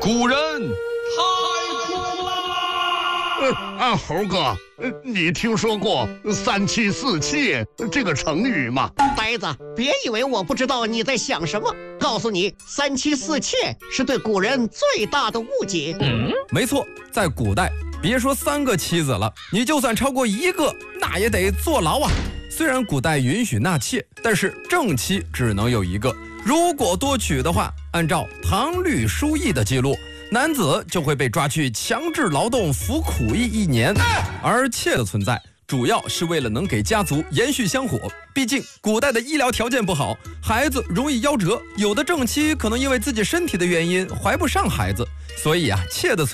古人太苦了。 猴哥，你听说过三妻四妾这个成语吗？ 呆子，别以为我不知道你在想什么。告诉你，三妻四妾是对古人最大的误解。 没错，在古代，别说3个妻子了，你就算超过1个，那也得坐牢啊。虽然古代允许纳妾，但是正妻只能有1个。如果多娶的话，按照《唐律疏议》的记录，男子就会被抓去强制劳动服苦役1年。而妾的存在主要是为了能给家族延续香火，毕竟古代的医疗条件不好，孩子容易夭折，有的正妻可能因为自己身体的原因怀不上孩子，所以妾的存在